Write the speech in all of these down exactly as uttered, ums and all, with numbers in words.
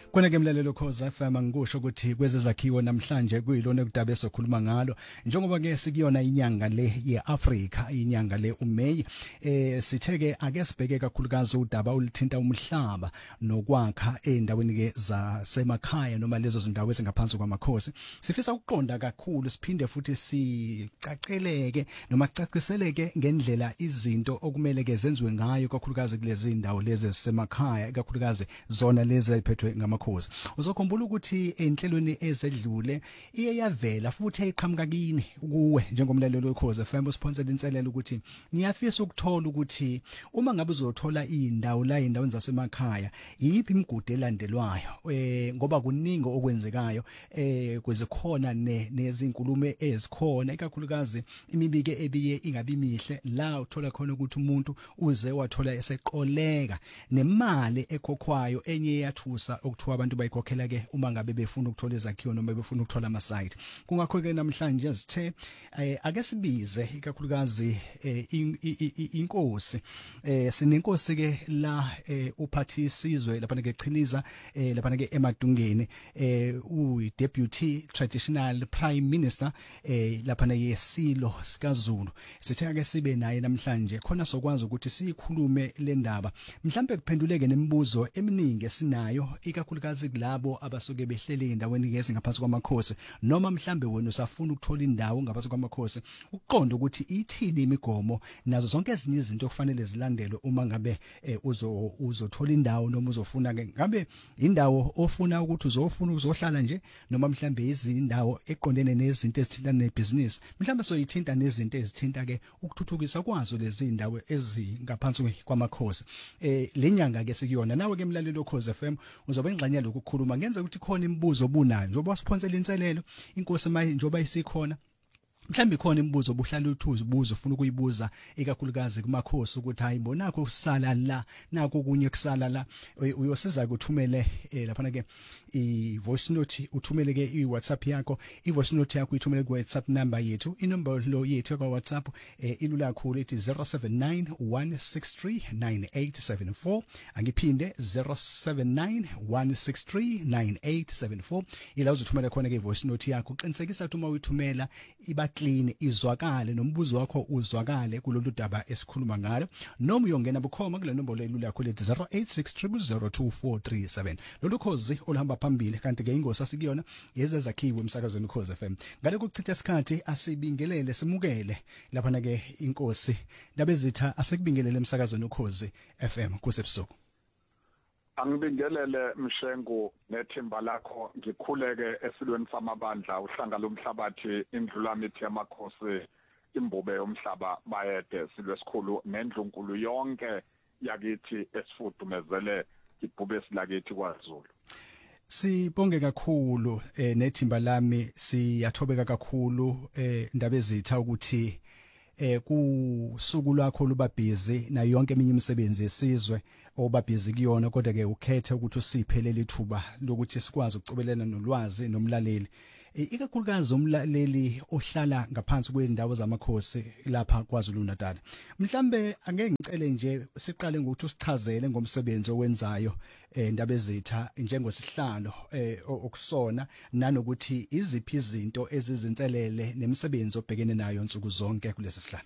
Kona ke mlalelo Khoza F M ngikusho ukuthi kwezezakhiwo namhlanje kuyilona kudaba esokhuluma ngalo njengoba ke sikuyona inyanga le yeAfrika inyanga le uMay eh sitheke ake sibheke kakhulukazi udaba olithinta umhlaba nokwakha endaweni ke zasemakhaya noma lezo zindawo ezingaphansi kwamakhosi sifisa ukuqonda kakhulu siphinde futhi sicaceleke noma caciseleke ngendlela izinto okumele ke zenziwe ngayo kakhulukazi kulezi indawo lezi ezisemakhaya kakhulukazi zona lezi eziphethwe ngama khosi uzokhumbula ukuthi enhlelweni ezedlule iye yavela futhi ayiqhamuka kini kuwe njengomlaleli wekhozi F M sponsor inselelo ukuthi niyafisa ukuthola ukuthi uma ngabe uzothola indawo la indaweni zasemakhaya yipi imigudu elandelwayo eh ngoba kuningi okwenzekayo eh kwezikhona nezinkulumo ezikhona ikakhulukazi imibike ebiye ingabi mihle la uthola khona ukuthi umuntu uze wathola eseqoleka nemali ekhokhwayo enye yathusa ukuthiwa abantu bayikhokhela ke uma ngabe befuna ukuthola izakhiwo noma befuna ukuthola ama site kungakho ke namhlanje sithe ake sibize ikakhulukazi inkosi eh sinenkosi ke la uphathi isizwe lapha ke Chiliza lapha ke emadungeni eh u deputy traditional prime minister eh lapha yesilo sikaZulu sithe ke sibe naye namhlanje khona sokwazi ukuthi sikhulume le ndaba mhlambe kuphenduleke nemibuzo eminingi esinayo ikakhulukazi kulabo abasuke behlele endaweni ngezi ngaphansi kwamakhosi noma mhlambe wena usafuna ukuthola indawo ngaphansi kwamakhosi uqonda ukuthi ithini imigomo nazo zonke ezinye izinto kufanele zilandelwe uma ngabe uzo uzothola indawo noma uzofuna ke ngabe indawo ofuna ukuthi uzofuna uzohlala nje noma mhlambe izindawo eqondene nezinto ezithinta nebusiness mhlambe soyithinta nezinto ezithinta ke ukuthuthukisa kwazo lezi indawo ezingaphansi kwamakhosi eh lenyanga ke sikuyona nawe ke mlaleli wekhozi F M uzobe ingxenye lokukhuluma ngenza ukuthi khona imibuzo obunayo njengoba sponsor inselelo inkosi manje njengoba isikhona mhlambe khona imibuzo obuhlala uthuza ubuzo ufuna ukuyibuza ikakhulukazi kumakhosi ukuthi hayibo nakho kusala la nakho kunye kusala la uyosiza ukuthumele lapha ke i voice note uthumele ke i WhatsApp yakho i voice note yakho ithumele ku WhatsApp number yethu inombolo lo yethu kwa WhatsApp ilula kakhulu ithi zero seven nine one six three nine eight seven four angiphinde zero seven nine one six three nine eight seven four ila uzothumela khona ke voice note yakho qinisekisa ukuthi uma uyithumela iba clean izwakale nombuzo wakho uzwakale kulolu daba esikhuluma ngalo noma uyongena bukhoma kule nombolo elula yakho lethi zero eight six zero zero zero two four three seven lolu khozi olihamba phambili kanti ke ingosi asikuyona yezezakhiwo emsakazweni Khozi F M ngale kuchitha isikhathi asibingelele simukele lapha na ke inkosi ndabezitha asekubingelele emsakazweni Khozi F M kusebusuku Angibingelele Mshengu nethimba lakho ngikhuleke esilweni samabandla uhlanga lomhlabathi indlula mithi yamakhosi imbube yomhlaba bayede silwesikhulu nendlunkulu yonke yakithi esifudumezele ibhube silakithi kwaZulu. Sibonge kakhulu eh nethimba lami siyathobeka kakhulu eh indaba ezitha ukuthi eh kusuku lwakho luba busy na yonke eminye imisebenzi yesizwe oba busy kuyona kodwa ke ukhethe ukuthi usiphelele ithuba lokuthi sikwazi ukucobelana nolwazi nomlaleli ikakhulukazi umlaleli ohlala ngaphansi kwendawo zamakhosi lapha kwaZulu Natal mhlambe angeke ngicele nje siqale ngokuthi usichazele ngomsebenzi owenzayo indaba ezitha njengosihlalo okusona nanokuthi iziphi izinto ezizinselele nemisebenzi obhekene nayo nsuku zonke kulesi sihlalo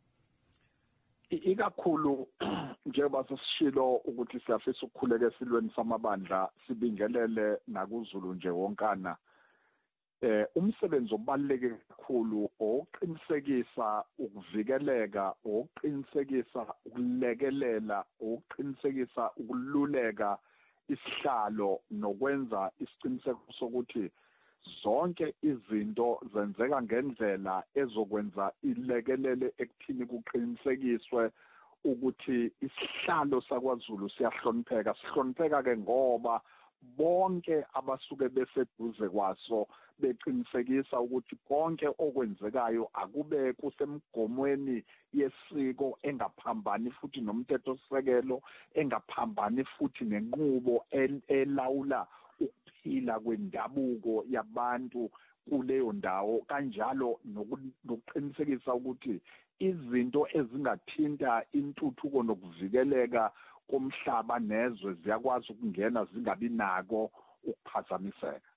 ikakhulu njengoba sesishilo ukuthi siyafisa ukukhuleka esilweni samabandla sibingelele nakuZulu nje wonkana eh umsebenzi obaluleke kakhulu oqinisekisa ukuvikeleka oqinisekisa ukulekelela oqinisekisa ukululeka isihlalo nokwenza isiqiniseko sokuthi zonke izinto zenzeka ngendlela ezokwenza ilekelele ekuthini kuqinisekiswe ukuthi isihlalo sakwaZulu siyahlonipheka sihlonipheka ke ngoba bonke abasuke beseduze kwaso beqinisekisa ukuthi konke okwenzekayo akube kusemgomweni yesiko engaphambani futhi nomthetho sisekelo engaphambani futhi nenqubo elawula ukuphila kwendabuko yabantu kuleyo ndawo kanjalo nokuqinisekisa ukuthi izinto ezingathinta intuthuko nokuvikeleka komhlaba nezwe ziyakwazi ukungena zingabi nako ukuphazamiseka.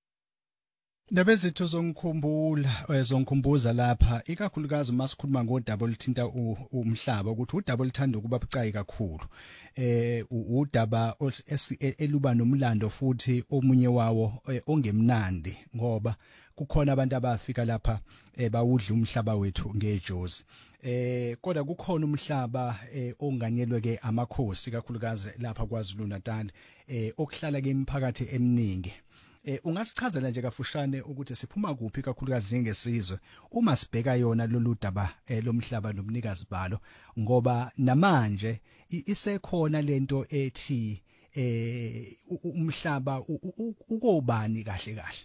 Ndaba ezithu zongikhumbula zongikhumbuza lapha ikakhulukazi masikhuluma ngodaba oluthinta umhlaba ukuthi udaba oluthanda ukuba bucayi kakhulu eh udaba eluba nomlando futhi omunye wawo ongemnandi ngoba kukhona abantu abafika lapha bawudla umhlaba wethu ngejozi eh kodwa kukhona umhlaba onganyelwe ke amakhosi kakhulukazi lapha kwaZulu Natal eh okuhlala ke imiphakathi eminingi. Eh ungasichazela nje kafushane ukuthi siphuma kuphi kakhulukazi njengesizwe uma sibheka yona lolu daba lomhlaba nomnikazi balo ngoba namanje isekhona lento ethi eh umhlaba ukobani kahle kahle.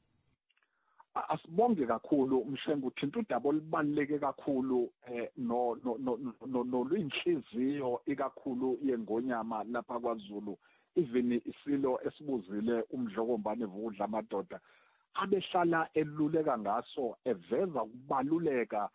Asibonge kakhulu umshengu uthinta udaba olubaluleke kakhulu eh no no no no luyinhliziyo ikakhulu yengonyama lapha kwaZulu. Even isilo esibuzile umdlokombane vudla amadoda abehlala eluleka ngaso eveza ukubaluleka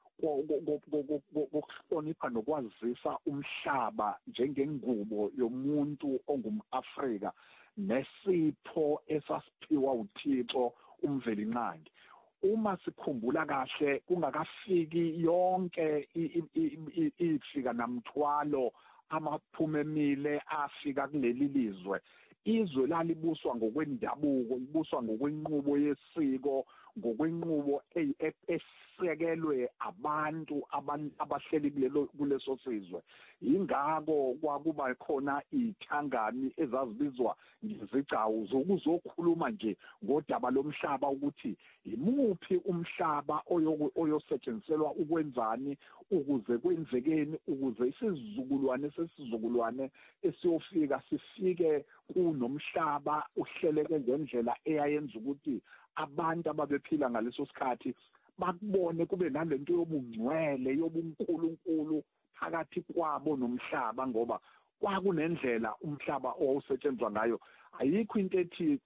kokuhlonipha nokwazisa umhlaba njengengubo yomuntu ongumAfrika nesipho esasiphiwa uThixo umvelinqangi. Uma sikhumbula kahle kungakafiki yonke ifika namthwalo amaphuma emile afika kuleli lizwe izwe lalibuswa ngokwendabuko libuswa ngokwenqubo yesiko ngokwenqubo esekelwe abantu abahleli kulelo kuleso sizwe ingakho kwakuba khona ithangani ezazibizwa ngezigcawu zokuzokhuluma nje ngodaba lomhlaba ukuthi imuphi umhlaba oyosetshenziselwa ukwenzani ukuze kwenzekeni ukuze isizukulwane sesizukulwane esiyofika sifike kunomhlaba uhleleke ngendlela eyayenza ukuthi abantu ababephila ngaleso sikhathi bakubone kube nalento yobungcwele yobunkulunkulu phakathi kwabo nomhlaba ngoba kwakunendlela umhlaba owusetshenzwa ngayo ayikho into ethi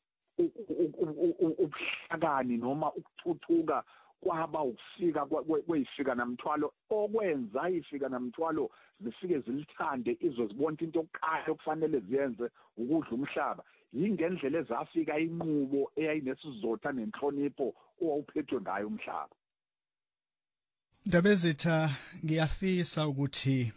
ubuhlakani noma ukuthuthuka kwaba ukufika kweyifika namthwalo okwenza ifika namthwalo zifike zilithande izwe zibona into yokuqala okufanele ziyenze ukudla umhlaba yingendlela ezafika inqubo eyayinesizotha nenhlonipho owawuphethwe ngayo umhlaba. Ndaba ezitha ngiyafisa ukuthi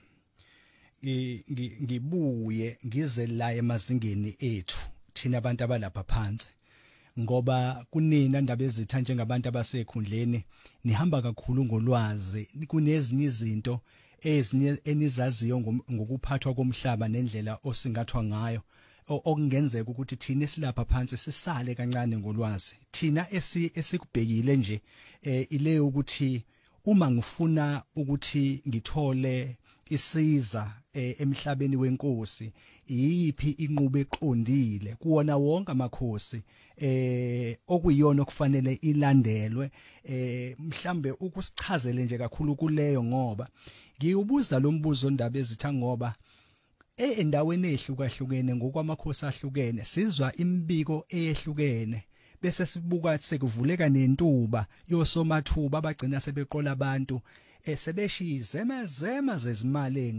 ngibuye ngize la emazingeni ethu thina abantu abalapha phansi ngoba kunina ndaba ezitha njengabantu abasekhundleni nihamba kakhulu ngolwazi kunezinye izinto ezinye enizaziyo ngokuphathwa komhlaba nendlela osingathwa ngayo okungenzeka ukuthi thina esilapha phansi sisale kancane ngolwazi thina esikubhekile nje ile ukuthi uma ngifuna ukuthi ngithole isiza emhlabeni wenkosi iyiphi inqubo eqondile kuona wonke amakhosi eh okuyiyona okufanele ilandelwe eh mhlambe ukusichazele nje kakhulu kuleyo ngoba ngiyubuza lo mbuzo ndaba ezitha ngoba endaweni ehlukahlukene ngokwamakhosi ahlukene sizwa imibiko eyehlukene bese sibuka sekuvuleka nentuba yosomathuba abagcina sebeqola abantu esebeshizema zema zezimali